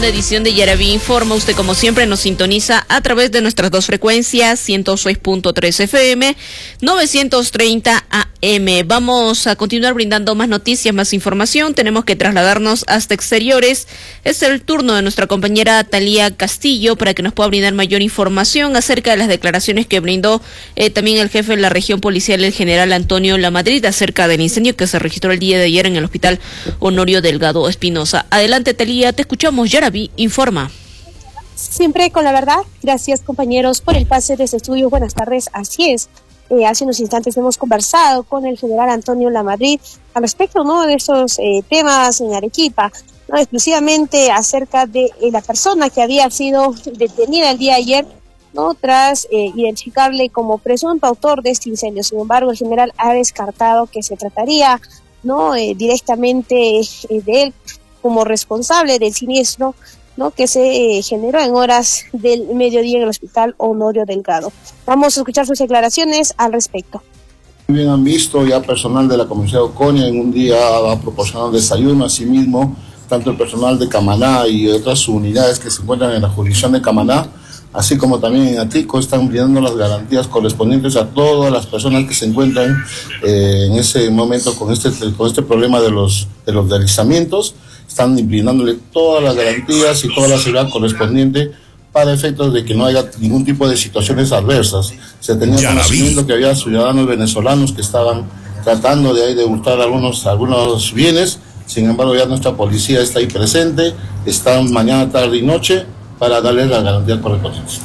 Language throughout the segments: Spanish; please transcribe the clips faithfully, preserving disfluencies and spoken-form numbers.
Edición de Yaraví Informa. Usted, como siempre, nos sintoniza a través de nuestras dos frecuencias, ciento seis punto tres F M, novecientos treinta A M. Vamos a continuar brindando más noticias, más información. Tenemos que trasladarnos hasta exteriores. Es el turno de nuestra compañera Talía Castillo para que nos pueda brindar mayor información acerca de las declaraciones que brindó eh, también el jefe de la región policial, el general Antonio Lamadrid, acerca del incendio que se registró el día de ayer en el hospital Honorio Delgado Espinosa. Adelante, Talía, te escuchamos. Yaraví Informa. Siempre con la verdad. Gracias, compañeros, por el pase de este estudio. Buenas tardes. Así es. Eh, hace unos instantes hemos conversado con el general Antonio Lamadrid al respecto, ¿no?, de estos eh, temas en Arequipa, ¿no?, exclusivamente acerca de eh, la persona que había sido detenida el día de ayer, ¿no?, tras eh, identificarle como presunto autor de este incendio. Sin embargo, el general ha descartado que se trataría, ¿no?, eh, directamente eh, de él como responsable del siniestro, ¿no?, que se eh, generó en horas del mediodía en el hospital Honorio Delgado. Vamos a escuchar sus declaraciones al respecto. Bien, han visto ya personal de la Comisaría de Ocoña en un día ha proporcionado desayuno. Asimismo, tanto el personal de Camaná y otras unidades que se encuentran en la jurisdicción de Camaná, así como también en Atico, están brindando las garantías correspondientes a todas las personas que se encuentran eh, en ese momento con este, con este problema de los, de los deslizamientos. Están brindándole todas las garantías y toda la seguridad correspondiente para efectos de que no haya ningún tipo de situaciones adversas. Se tenía conocimiento que había ciudadanos venezolanos que estaban tratando de ahí de hurtar algunos, algunos bienes. Sin embargo, ya nuestra policía está ahí presente, están mañana, tarde y noche para darles las garantías correspondientes.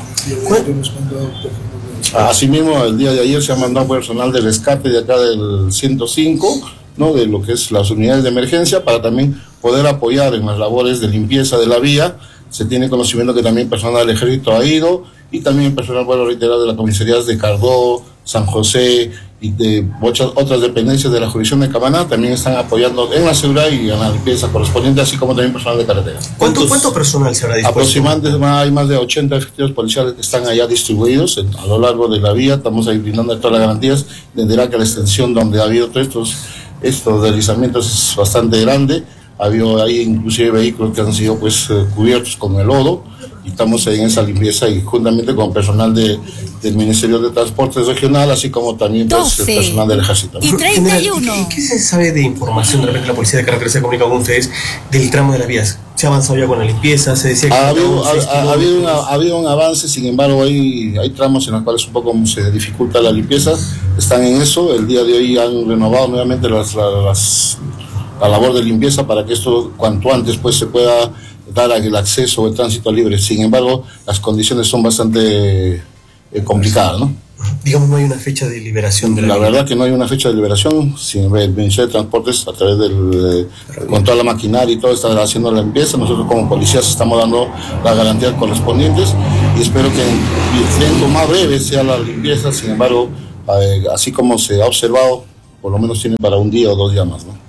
Asimismo, el día de ayer se ha mandado personal de rescate de acá del ciento cinco, ¿no?, de lo que es las unidades de emergencia, para también poder apoyar en las labores de limpieza de la vía. Se tiene conocimiento que también personal del ejército ha ido, y también personal, bueno, reiterado, de las comisarías de Cardó, San José y de muchas otras dependencias de la jurisdicción de Camaná también están apoyando en la seguridad y en la limpieza correspondiente, así como también personal de carretera. ¿Cuánto, ¿cuánto personal se habrá dispuesto? Aproximadamente hay más de ochenta efectivos policiales que están allá distribuidos en, a lo largo de la vía. Estamos ahí brindando todas las garantías. Entenderá que la extensión donde ha habido todos estos, estos deslizamientos es bastante grande. Ha habido ahí inclusive vehículos que han sido pues eh, cubiertos con el lodo, y estamos en esa limpieza y juntamente con personal de, del Ministerio de Transportes Regional, así como también pues, el personal del Ejército. Y treinta y uno. ¿Qué, ¿Qué se sabe de información? De repente la Policía de Carretera se ha comunicado con ustedes del tramo de las vías. ¿Se ha avanzado ya con la limpieza? Se decía que ha, habido, ha, ha, ha, habido una, ha habido un avance. Sin embargo, hay, hay tramos en los cuales un poco se dificulta la limpieza. Están en eso. El día de hoy han renovado nuevamente las, las, la labor de limpieza para que esto cuanto antes pues se pueda dar el acceso o el tránsito libre. Sin embargo, las condiciones son bastante eh, complicadas, ¿no? Digamos, no hay una fecha de liberación de la, la verdad que no hay una fecha de liberación. Sin el Ministerio de Transportes, a través del eh, con toda la maquinaria y todo, está haciendo la limpieza. Nosotros como policías estamos dando las garantías correspondientes y espero que en el tiempo más breve sea la limpieza. Sin embargo, eh, así como se ha observado, por lo menos tiene para un día o dos días más, ¿no?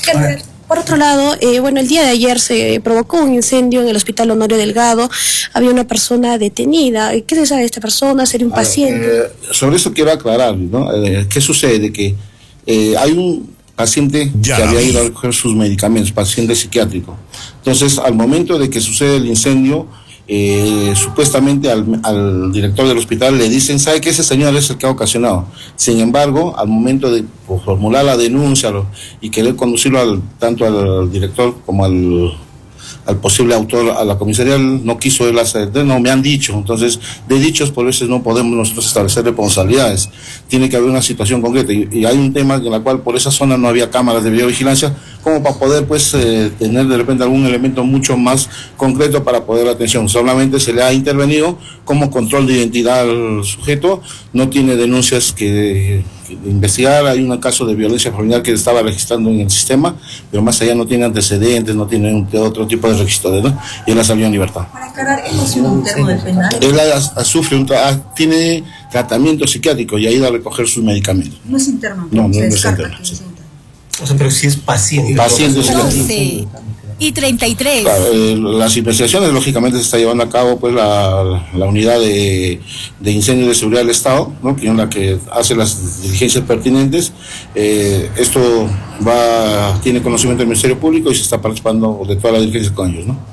Por otro lado, eh, bueno, el día de ayer se provocó un incendio en el hospital Honorio Delgado. Había una persona detenida. ¿Qué se sabe de esta persona? ¿Sería un paciente? Eh, sobre eso quiero aclarar, ¿no? Eh, ¿Qué sucede? Que eh, hay un paciente ya que había ido a recoger sus medicamentos, paciente psiquiátrico. Entonces, al momento de que sucede el incendio, Eh, supuestamente al, al director del hospital le dicen, ¿sabe que ese señor es el que ha ocasionado? Sin embargo, al momento de pues, formular la denuncia lo, y querer conducirlo al, tanto al director como al, al posible autor a la comisaría, no quiso él hacer, no me han dicho. Entonces, de dichos por veces no podemos nosotros establecer responsabilidades. Tiene que haber una situación concreta y, y hay un tema en la cual por esa zona no había cámaras de videovigilancia como para poder pues eh, tener de repente algún elemento mucho más concreto para poder la atención. Solamente se le ha intervenido como control de identidad al sujeto, no tiene denuncias que, que investigar. Hay un caso de violencia familiar que estaba registrando en el sistema, pero más allá no tiene antecedentes, no tiene un, otro tipo de registro, ¿no? Y él ha salido en libertad. Para aclarar, ¿él ha sido un interno del penal? Él ha, ha, sufre un tra tiene tratamiento psiquiátrico y ha ido a recoger sus medicamentos. No es interno, no, no, se no descarta es interno, sí. O sea, pero si es paciente. Paciente doce y treinta y tres. Claro, eh, las investigaciones, lógicamente, se está llevando a cabo pues la, la unidad de, de incendio de seguridad del Estado, ¿no?, que es la que hace las diligencias pertinentes. Eh, esto va tiene conocimiento del Ministerio Público y se está participando de todas las diligencias con ellos, ¿no?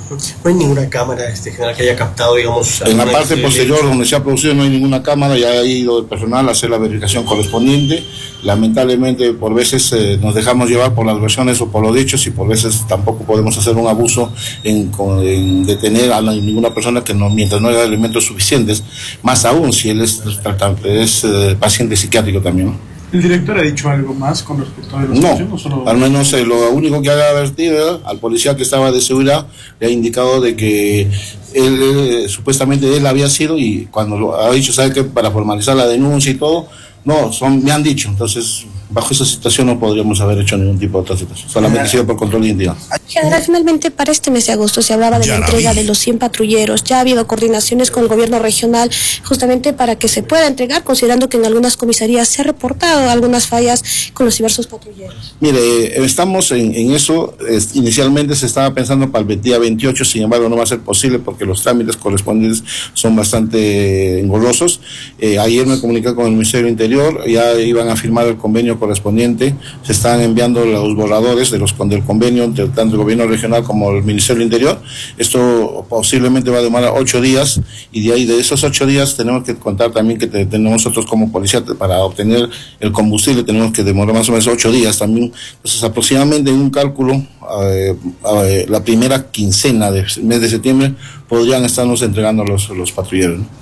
No hay ninguna cámara, este, general, que haya captado, digamos... En la parte posterior donde se ha producido no hay ninguna cámara, ya ha ido el personal a hacer la verificación correspondiente. Lamentablemente por veces eh, nos dejamos llevar por las versiones o por los dichos, y por veces tampoco podemos hacer un abuso en, en detener a la, ninguna persona que no, mientras no haya elementos suficientes, más aún si él es, es eh, paciente psiquiátrico también, ¿no? ¿El director ha dicho algo más con respecto a los No, hechos, ¿no? Solo... al menos eh, lo único que ha advertido al policía que estaba de seguridad, le ha indicado de que él, eh, supuestamente él había sido, y cuando lo ha dicho, ¿sabe qué? Para formalizar la denuncia y todo, no, son, me han dicho, entonces bajo esa situación no podríamos haber hecho ningún tipo de otra situación, solamente ha sido por control de identidad. General, finalmente para este mes de agosto se hablaba de ya la entrega vi. de los cien patrulleros. Ya ha habido coordinaciones con el gobierno regional justamente para que se pueda entregar, considerando que en algunas comisarías se ha reportado algunas fallas con los diversos patrulleros. Mire, estamos en, en eso. Es, inicialmente se estaba pensando para el día veintiocho, sin embargo no va a ser posible porque los trámites correspondientes son bastante engorrosos. Eh, ayer me comuniqué con el Ministerio del Interior, ya iban a firmar el convenio correspondiente, se están enviando los borradores de los, del convenio entre tanto el gobierno regional como el Ministerio del Interior. Esto posiblemente va a demorar ocho días, y de ahí de esos ocho días tenemos que contar también que te, tenemos nosotros como policía para obtener el combustible, tenemos que demorar más o menos ocho días también. Entonces aproximadamente en un cálculo eh, eh, la primera quincena del mes de septiembre podrían estarnos entregando los, los patrulleros, ¿no?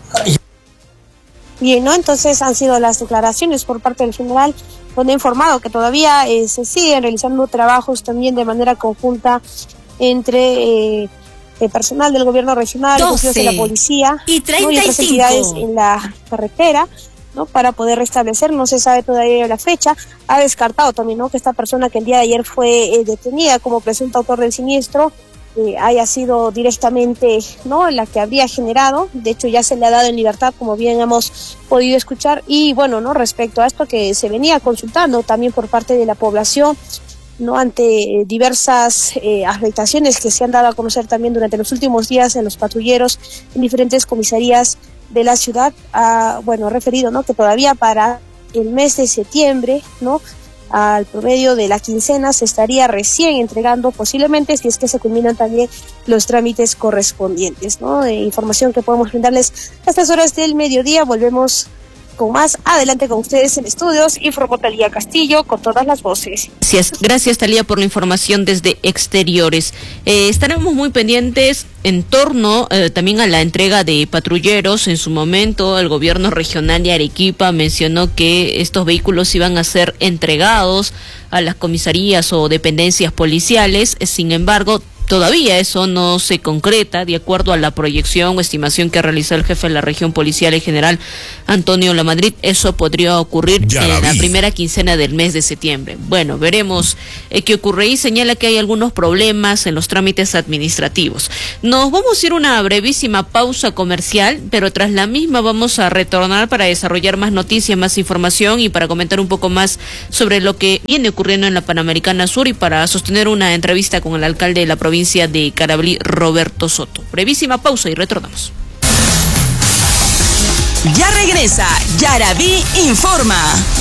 Bien, ¿no? Entonces han sido las declaraciones por parte del general, donde ha informado que todavía eh, se siguen realizando trabajos también de manera conjunta entre eh, el personal del gobierno regional, los de la policía y, ¿no? y otras entidades en la carretera, ¿no? Para poder restablecer. No se sabe todavía la fecha. Ha descartado también, ¿no?, que esta persona que el día de ayer fue eh, detenida como presunto autor del siniestro Eh, haya sido directamente, ¿no?, la que habría generado. De hecho ya se le ha dado en libertad, como bien hemos podido escuchar. Y bueno, no respecto a esto que se venía consultando también por parte de la población, no ante eh, diversas eh, afectaciones que se han dado a conocer también durante los últimos días en los patrulleros en diferentes comisarías de la ciudad, ha, bueno, referido, ¿no?, que todavía para el mes de septiembre, ¿no?, al promedio de la quincena se estaría recién entregando, posiblemente, si es que se culminan también los trámites correspondientes, ¿no? Eh, información que podemos brindarles a estas horas del mediodía. Volvemos con más adelante con ustedes en estudios. Informó Talía Castillo con todas las voces. Gracias, gracias Talía por la información desde exteriores. Eh, estaremos muy pendientes en torno eh, también a la entrega de patrulleros. En su momento el gobierno regional de Arequipa mencionó que estos vehículos iban a ser entregados a las comisarías o dependencias policiales. Sin embargo, todavía eso no se concreta, de acuerdo a la proyección o estimación que realizó el jefe de la región policial en general, Antonio Lamadrid. Eso podría ocurrir ya en la, la primera quincena del mes de septiembre. Bueno, veremos eh, qué ocurre. Y señala que hay algunos problemas en los trámites administrativos. Nos vamos a ir a una brevísima pausa comercial, pero tras la misma vamos a retornar para desarrollar más noticias, más información y para comentar un poco más sobre lo que viene ocurriendo en la Panamericana Sur y para sostener una entrevista con el alcalde de la provincia de Carabalí, Roberto Soto. Brevísima pausa y retornamos. Ya regresa Yarabí Informa.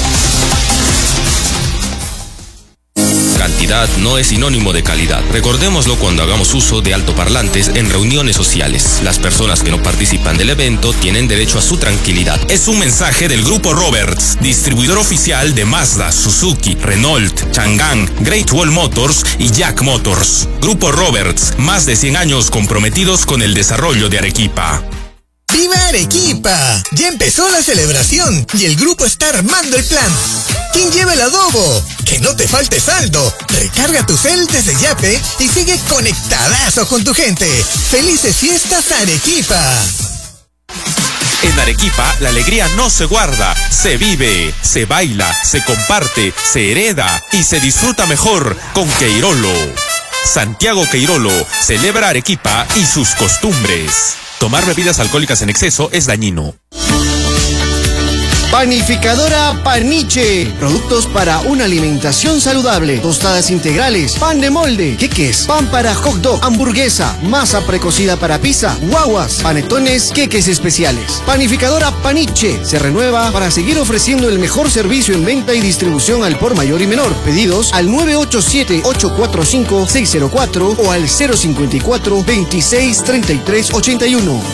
Cantidad no es sinónimo de calidad. Recordémoslo cuando hagamos uso de altoparlantes en reuniones sociales. Las personas que no participan del evento tienen derecho a su tranquilidad. Es un mensaje del Grupo Roberts, distribuidor oficial de Mazda, Suzuki, Renault, Chang'an, Great Wall Motors y Jack Motors. Grupo Roberts, más de cien años comprometidos con el desarrollo de Arequipa. ¡Viva Arequipa! Ya empezó la celebración y el grupo está armando el plan. ¿Quién lleva el adobo? ¡Que no te falte saldo! Recarga tu cel desde Yape y sigue conectadazo con tu gente. ¡Felices fiestas, Arequipa! En Arequipa, la alegría no se guarda, se vive, se baila, se comparte, se hereda y se disfruta mejor con Queirolo. Santiago Queirolo celebra Arequipa y sus costumbres. Tomar bebidas alcohólicas en exceso es dañino. Panificadora Paniche. Productos para una alimentación saludable. Tostadas integrales, pan de molde, queques, pan para hot dog, hamburguesa, masa precocida para pizza, guaguas, panetones, queques especiales. Panificadora Paniche se renueva para seguir ofreciendo el mejor servicio en venta y distribución al por mayor y menor. Pedidos al nueve ocho siete, ocho cuatro cinco, seis cero cuatro o al cero cinco cuatro, veintiséis, treinta y tres, ochenta y uno.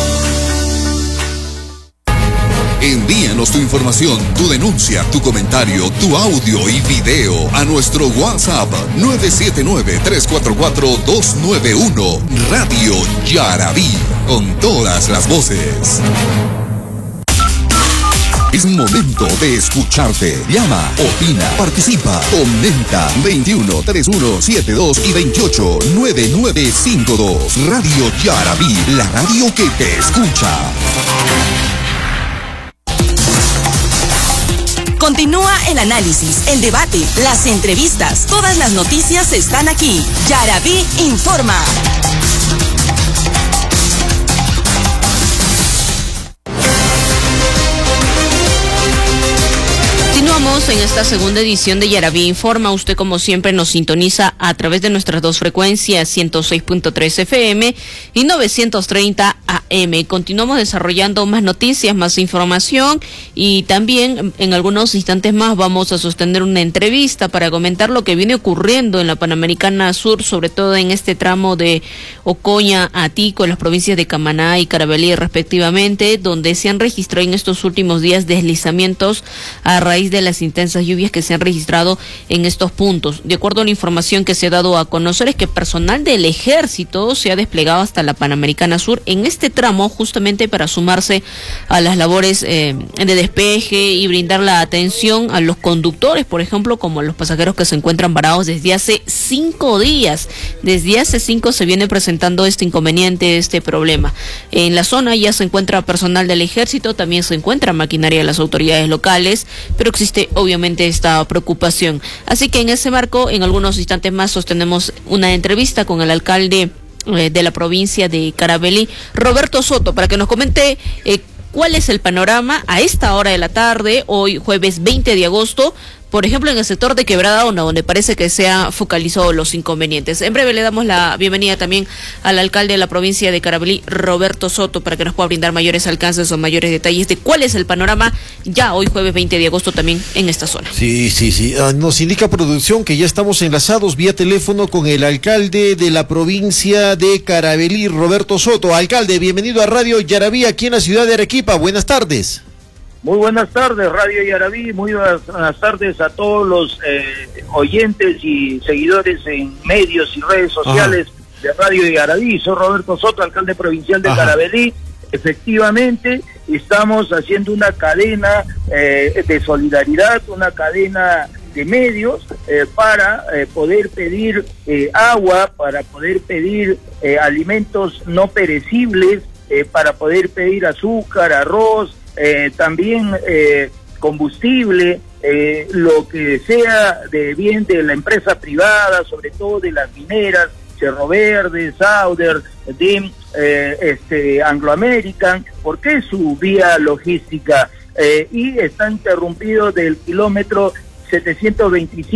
Envíanos tu información, tu denuncia, tu comentario, tu audio y video a nuestro WhatsApp nueve siete nueve, tres cuatro cuatro, dos nueve uno. Radio Yarabí, con todas las voces. Es momento de escucharte. Llama, opina, participa, comenta. veintiuno, treinta y uno, setenta y dos y veintiocho, noventa y nueve cincuenta y dos. Radio Yarabí, la radio que te escucha. Continúa el análisis, el debate, las entrevistas. Todas las noticias están aquí. Yarabí informa. Continuamos en esta segunda edición de Yarabí Informa. Usted, como siempre, nos sintoniza a través de nuestras dos frecuencias, ciento seis punto tres F M y novecientos treinta A M. Continuamos desarrollando más noticias, más información, y también en algunos instantes más vamos a sostener una entrevista para comentar lo que viene ocurriendo en la Panamericana Sur, sobre todo en este tramo de Ocoña a Tico, en las provincias de Camaná y Carabalí respectivamente, donde se han registrado en estos últimos días deslizamientos a raíz de las intensas lluvias que se han registrado en estos puntos. De acuerdo a la información que se ha dado a conocer, es que personal del ejército se ha desplegado hasta la Panamericana Sur en este tramo, justamente para sumarse a las labores eh, de despeje y brindar la atención a los conductores, por ejemplo, como a los pasajeros que se encuentran varados desde hace cinco días. Desde hace cinco se viene presentando este inconveniente, este problema. En la zona ya se encuentra personal del ejército, también se encuentra maquinaria de las autoridades locales, pero existe obviamente esta preocupación. Así que en ese marco, en algunos instantes más sostenemos una entrevista con el alcalde eh, de la provincia de Carabalí, Roberto Soto, para que nos comente eh, cuál es el panorama a esta hora de la tarde, hoy jueves veinte de agosto, por ejemplo, en el sector de Quebrada Honda, donde parece que se han focalizado los inconvenientes. En breve le damos la bienvenida también al alcalde de la provincia de Carabalí, Roberto Soto, para que nos pueda brindar mayores alcances o mayores detalles de cuál es el panorama ya hoy jueves veinte de agosto también en esta zona. Sí, sí, sí. Uh, nos indica producción que ya estamos enlazados vía teléfono con el alcalde de la provincia de Carabalí, Roberto Soto. Alcalde, bienvenido a Radio Yarabí aquí en la ciudad de Arequipa. Buenas tardes. Muy buenas tardes, Radio Yarabí, muy buenas, buenas tardes a todos los eh, oyentes y seguidores en medios y redes sociales. Ajá. De Radio Yarabí. Soy Roberto Soto, alcalde provincial de Ajá. Carabalí. Efectivamente, estamos haciendo una cadena eh, de solidaridad, una cadena de medios eh, para eh, poder pedir eh, agua, para poder pedir eh, alimentos no perecibles, eh, para poder pedir azúcar, arroz, Eh, también eh, combustible, eh, lo que sea de bien de la empresa privada, sobre todo de las mineras, Cerro Verde, Sauder, D I M, eh, este, Anglo American, porque es su vía logística eh, y está interrumpido del kilómetro setecientos veinticinco